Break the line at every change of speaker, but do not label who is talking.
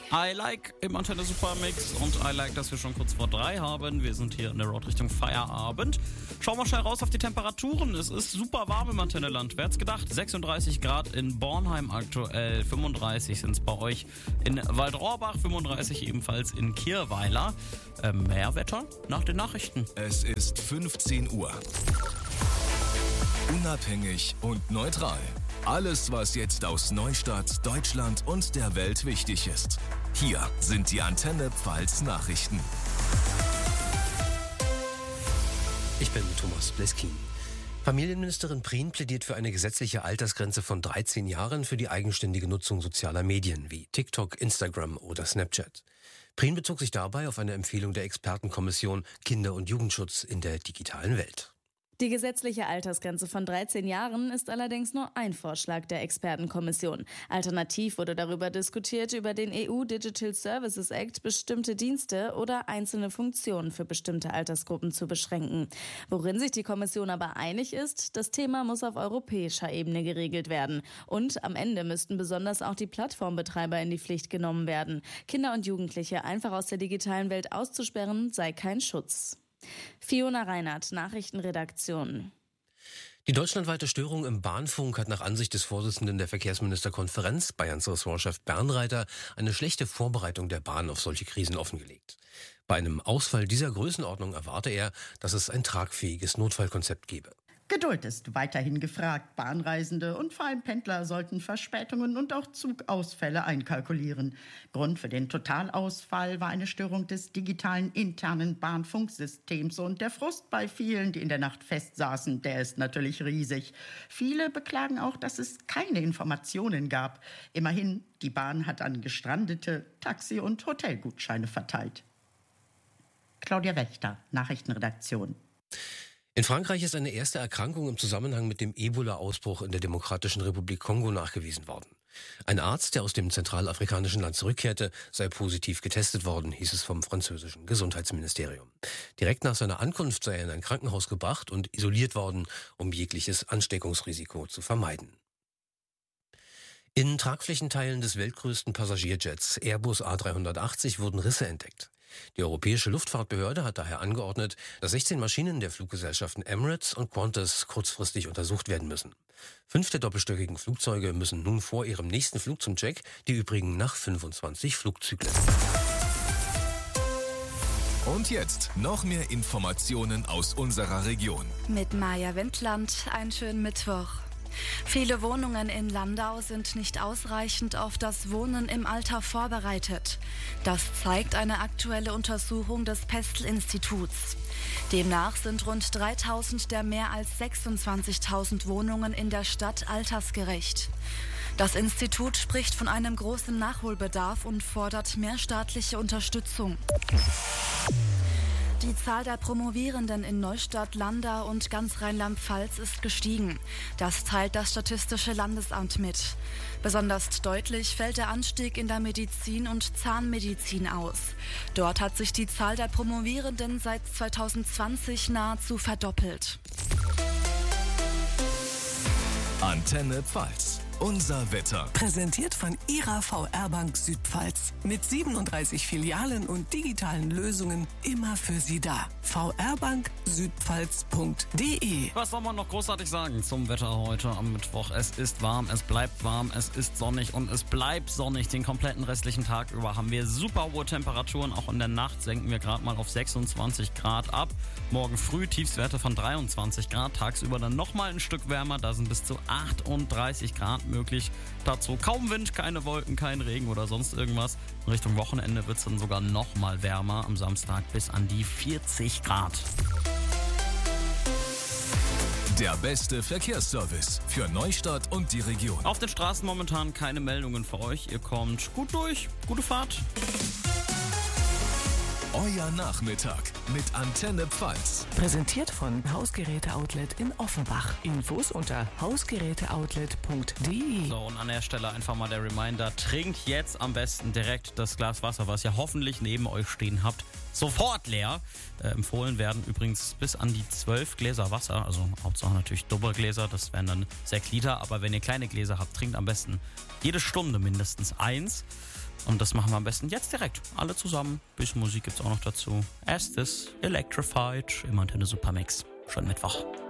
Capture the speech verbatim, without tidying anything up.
I like im Antenne Supermix und I like, dass wir schon kurz vor drei haben. Wir sind hier in der Road Richtung Feierabend. Schauen wir schnell raus auf die Temperaturen. Es ist super warm im Antenneland. Wer hat's gedacht? sechsunddreißig Grad in Bornheim aktuell, fünfunddreißig sind es bei euch in Waldrohrbach, fünfunddreißig ebenfalls in Kirweiler. Äh, mehr Wetter nach den Nachrichten.
Es ist fünfzehn Uhr. Unabhängig und neutral. Alles, was jetzt aus Neustadt, Deutschland und der Welt wichtig ist. Hier sind die Antenne Pfalz Nachrichten.
Ich bin Thomas Bleskin. Familienministerin Prien plädiert für eine gesetzliche Altersgrenze von dreizehn Jahren für die eigenständige Nutzung sozialer Medien wie TikTok, Instagram oder Snapchat. Prien bezog sich dabei auf eine Empfehlung der Expertenkommission Kinder- und Jugendschutz in der digitalen Welt.
Die gesetzliche Altersgrenze von dreizehn Jahren ist allerdings nur ein Vorschlag der Expertenkommission. Alternativ wurde darüber diskutiert, über den E U Digital Services Act bestimmte Dienste oder einzelne Funktionen für bestimmte Altersgruppen zu beschränken. Worin sich die Kommission aber einig ist, das Thema muss auf europäischer Ebene geregelt werden. Und am Ende müssten besonders auch die Plattformbetreiber in die Pflicht genommen werden. Kinder und Jugendliche einfach aus der digitalen Welt auszusperren, sei kein Schutz. Fiona Reinhardt, Nachrichtenredaktion.
Die deutschlandweite Störung im Bahnfunk hat nach Ansicht des Vorsitzenden der Verkehrsministerkonferenz, Bayerns Ressortchef Bernreiter, eine schlechte Vorbereitung der Bahn auf solche Krisen offengelegt. Bei einem Ausfall dieser Größenordnung erwarte er, dass es ein tragfähiges Notfallkonzept gebe.
Geduld ist weiterhin gefragt. Bahnreisende und vor allem Pendler sollten Verspätungen und auch Zugausfälle einkalkulieren. Grund für den Totalausfall war eine Störung des digitalen internen Bahnfunksystems. Und der Frust bei vielen, die in der Nacht festsaßen, der ist natürlich riesig. Viele beklagen auch, dass es keine Informationen gab. Immerhin, die Bahn hat an Gestrandete Taxi- und Hotelgutscheine verteilt. Claudia Wächter, Nachrichtenredaktion.
In Frankreich ist eine erste Erkrankung im Zusammenhang mit dem Ebola-Ausbruch in der Demokratischen Republik Kongo nachgewiesen worden. Ein Arzt, der aus dem zentralafrikanischen Land zurückkehrte, sei positiv getestet worden, hieß es vom französischen Gesundheitsministerium. Direkt nach seiner Ankunft sei er in ein Krankenhaus gebracht und isoliert worden, um jegliches Ansteckungsrisiko zu vermeiden. In Tragflächenteilen des weltgrößten Passagierjets Airbus A dreihundertachtzig wurden Risse entdeckt. Die Europäische Luftfahrtbehörde hat daher angeordnet, dass sechzehn Maschinen der Fluggesellschaften Emirates und Qantas kurzfristig untersucht werden müssen. Fünf der doppelstöckigen Flugzeuge müssen nun vor ihrem nächsten Flug zum Check, die übrigen nach fünfundzwanzig Flugzyklen.
Und jetzt noch mehr Informationen aus unserer Region.
Mit Maja Wendland, einen schönen Mittwoch. Viele Wohnungen in Landau sind nicht ausreichend auf das Wohnen im Alter vorbereitet. Das zeigt eine aktuelle Untersuchung des Pestel-Instituts. Demnach sind rund dreitausend der mehr als sechsundzwanzigtausend Wohnungen in der Stadt altersgerecht. Das Institut spricht von einem großen Nachholbedarf und fordert mehr staatliche Unterstützung. Die Zahl der Promovierenden in Neustadt, Landau und ganz Rheinland-Pfalz ist gestiegen. Das teilt das Statistische Landesamt mit. Besonders deutlich fällt der Anstieg in der Medizin und Zahnmedizin aus. Dort hat sich die Zahl der Promovierenden seit zweitausendzwanzig nahezu verdoppelt.
Antenne Pfalz. Unser Wetter.
Präsentiert von Ihrer V R Bank Südpfalz. Mit siebenunddreißig Filialen und digitalen Lösungen immer für Sie da. v r bank südpfalz punkt d e.
Was soll man noch großartig sagen zum Wetter heute am Mittwoch? Es ist warm, es bleibt warm, es ist sonnig und es bleibt sonnig. Den kompletten restlichen Tag über haben wir super hohe Temperaturen. Auch in der Nacht senken wir gerade mal auf sechsundzwanzig Grad ab. Morgen früh Tiefstwerte von dreiundzwanzig Grad. Tagsüber dann nochmal ein Stück wärmer. Da sind bis zu achtunddreißig Grad möglich. Dazu kaum Wind, keine Wolken, kein Regen oder sonst irgendwas. In Richtung Wochenende wird es dann sogar noch mal wärmer. Am Samstag bis an die vierzig Grad.
Der beste Verkehrsservice für Neustadt und die Region.
Auf den Straßen momentan keine Meldungen für euch. Ihr kommt gut durch. Gute Fahrt.
Euer Nachmittag mit Antenne Pfalz.
Präsentiert von Hausgeräte-Outlet in Offenbach. Infos unter hausgeräteoutlet punkt d e.
So, und an der Stelle einfach mal der Reminder, trinkt jetzt am besten direkt das Glas Wasser, was ihr hoffentlich neben euch stehen habt, sofort leer. Äh, empfohlen werden übrigens bis an die zwölf Gläser Wasser, also Hauptsache natürlich Doppelgläser, das wären dann sechs Liter, aber wenn ihr kleine Gläser habt, trinkt am besten jede Stunde mindestens eins. Und das machen wir am besten jetzt direkt. Alle zusammen. Bisschen Musik gibt's auch noch dazu. Erstes Electrified im Antenne Supermix. Schönen Mittwoch.